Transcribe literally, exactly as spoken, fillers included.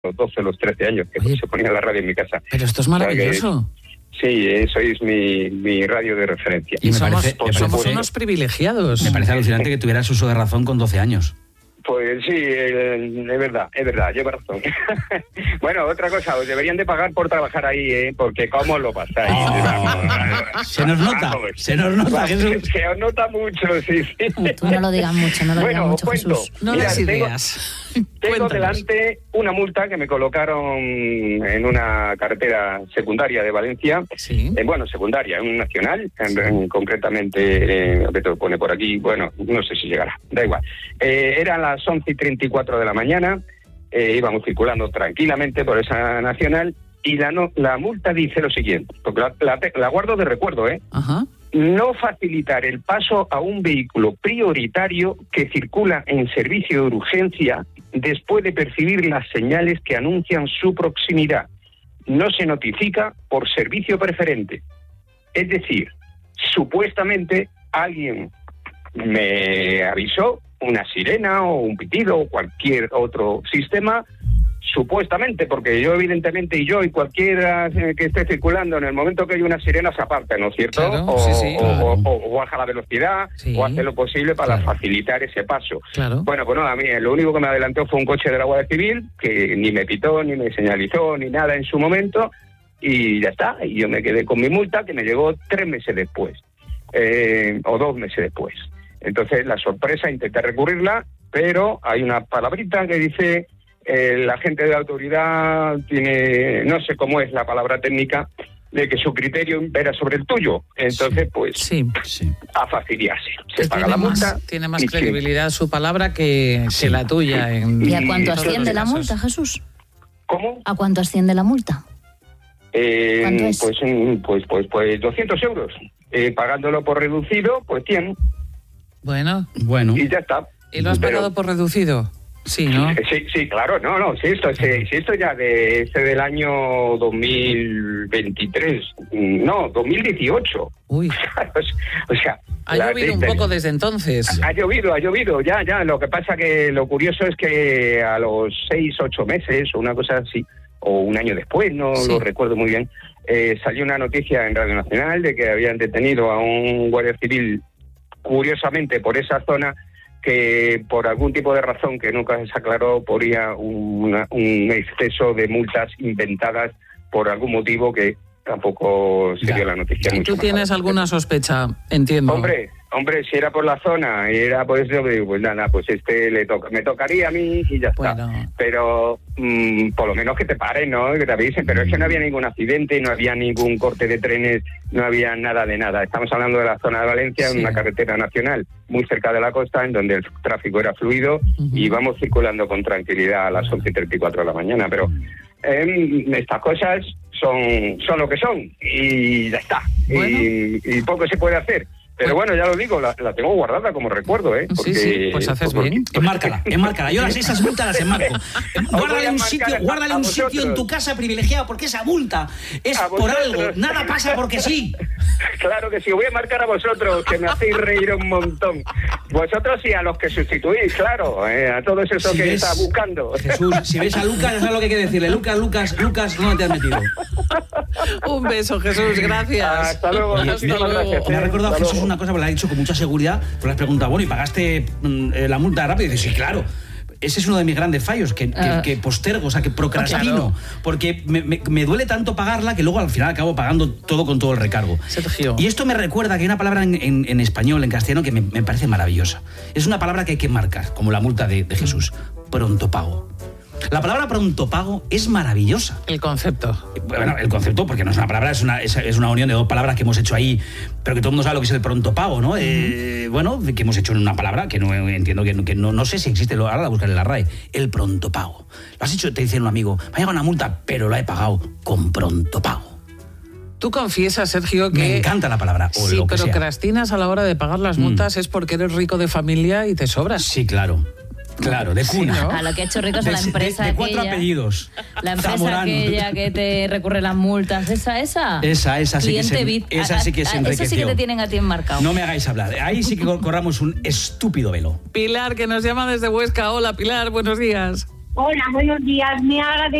los doce, los trece años, que Oye, se ponía la radio en mi casa. Pero esto es maravilloso. O sea que, sí, eso es mi, mi radio de referencia. Y, y somos, parece, somos parece, unos privilegiados. Me parece alucinante que tuvieras uso de razón con doce años. Pues sí, eh, es verdad, es verdad, lleva razón. Bueno, otra cosa, os deberían de pagar por trabajar ahí, ¿eh? Porque cómo lo pasáis. Oh, se nos nota, se nos nota, Jesús. Se os nota mucho, sí, sí. Tú no lo digas mucho, no lo bueno, digas mucho, cuento. Jesús. No Mira, las ideas. Tengo, tengo delante una multa que me colocaron en una carretera secundaria de Valencia. Sí. Eh, bueno, secundaria, en un nacional, en, en, concretamente, eh, que te pone por aquí, bueno, no sé si llegará, da igual. Eh, eran las once y treinta y cuatro de la mañana, eh, íbamos circulando tranquilamente por esa nacional y la, no, la multa dice lo siguiente, porque la, la, la guardo de recuerdo, ¿eh? Ajá. No facilitar el paso a un vehículo prioritario que circula en servicio de urgencia después de percibir las señales que anuncian su proximidad. No se notifica por servicio preferente. Es decir, supuestamente alguien me avisó, una sirena o un pitido o cualquier otro sistema, supuestamente, porque yo evidentemente y yo y cualquiera que esté circulando, en el momento que hay una sirena se aparta, ¿no es cierto? Claro, o, sí, sí, o, claro. o, o, o baja la velocidad, sí, o hace lo posible para claro. facilitar ese paso. Claro. Bueno, pues no, a mí lo único que me adelantó fue un coche de la Guardia Civil, que ni me pitó, ni me señalizó, ni nada en su momento, y ya está, y yo me quedé con mi multa, que me llegó tres meses después, eh, o dos meses después. Entonces, la sorpresa, intenté recurrirla, pero hay una palabrita que dice, eh, la gente de la autoridad tiene, no sé cómo es la palabra técnica, de que su criterio impera sobre el tuyo. Entonces, pues, sí, sí. a fastidiarse. Se que paga la multa. Más, tiene más credibilidad sí. su palabra que, sí. que la tuya. En, ¿Y a cuánto asciende la multa, Jesús? ¿Cómo? ¿A cuánto asciende la multa? Eh, ¿Cuánto es? Pues, pues, pues, pues doscientos euros. Eh, pagándolo por reducido, pues cien. Bueno. Bueno. Y ya está. ¿Y lo has pagado Pero, por reducido? Sí, ¿no? Sí, sí, claro, no, no, sí, esto, sí, sí, esto ya de este del año dos mil veintitrés, no, dos mil dieciocho. Uy. O sea, ha llovido un poco desde entonces. Ha, ha llovido, ha llovido, ya, ya. Lo que pasa que lo curioso es que a los seis, ocho meses o una cosa así, o un año después, no sí. lo recuerdo muy bien, eh, salió una noticia en Radio Nacional de que habían detenido a un guardia civil, curiosamente por esa zona, que por algún tipo de razón que nunca se aclaró ponía una, un exceso de multas inventadas por algún motivo que tampoco se dio la noticia. ¿Tú tienes más alguna sospecha? Entiendo. Hombre, hombre, si era por la zona y era por eso, pues nada, pues este le toca, me tocaría a mí y ya bueno. está. Pero mmm, por lo menos que te paren, ¿no? Que te avisen, pero es que no había ningún accidente, no había ningún corte de trenes, no había nada de nada. Estamos hablando de la zona de Valencia, sí. en una carretera nacional muy cerca de la costa, en donde el tráfico era fluido uh-huh. y íbamos circulando con tranquilidad a las once y treinta y cuatro de la mañana, pero eh, estas cosas son son lo que son y ya está. Bueno. Y, y poco se puede hacer. Pero bueno, ya lo digo, la, la tengo guardada como recuerdo, ¿eh? Porque, sí, sí, pues haces porque, bien. Enmárcala, enmárcala. Yo las esas multas las enmarco. Guárdale un sitio, guárdale un sitio en tu casa privilegiado, porque esa multa es por algo. Nada pasa porque sí. Claro que sí, voy a marcar a vosotros, que me hacéis reír un montón. Vosotros y a los que sustituís, claro, eh, a todos esos si que ves, está buscando. Jesús, si ves a Lucas, sabes lo que hay que decirle. Lucas, Lucas, Lucas, ¿dónde te has metido? Un beso, Jesús, gracias. Hasta luego. Hasta luego. Gracias, me ha recordado Jesús una cosa, porque la ha dicho con mucha seguridad, pues le has preguntado, bueno, ¿y pagaste mm, la multa rápido? Y dices, sí, claro. Ese es uno de mis grandes fallos, que, que, uh, que postergo, o sea, que procrastino, claro. porque me, me, me duele tanto pagarla que luego al final acabo pagando todo con todo el recargo. Sergio. Y esto me recuerda que hay una palabra en, en, en español, en castellano, que me, me parece maravillosa. Es una palabra que hay que marcar, como la multa de, de Jesús. Pronto pago. La palabra pronto pago es maravillosa. El concepto. Bueno, el concepto, porque no es una palabra, es una, es, es una unión de dos palabras que hemos hecho ahí, pero que todo el mundo sabe lo que es el pronto pago, ¿no? Uh-huh. Eh, bueno, que hemos hecho en una palabra que no entiendo, que, que no, no sé si existe, ahora la buscaré en la R A E. El pronto pago. Lo has hecho, te dice un amigo, me ha llegado una multa, pero la he pagado con pronto pago. Tú confiesas, Sergio, que... Me encanta la palabra, o sí, lo que pero sea. procrastinas a la hora de pagar las multas mm. es porque eres rico de familia y te sobras. Sí, claro. Claro, de cuna. Sí, ¿no? A lo que ha hecho rico es de, la empresa de, de cuatro aquella, apellidos. La empresa Zamorano. aquella que te recurre las multas, esa, esa. Esa, esa sí que se, V I P. esa sí que se enriqueció. Eso sí que te tienen a ti enmarcado. No me hagáis hablar. Ahí sí que corramos un estúpido velo. Pilar, que nos llama desde Huesca. Hola, Pilar, buenos días. Hola, buenos días. Me agradezco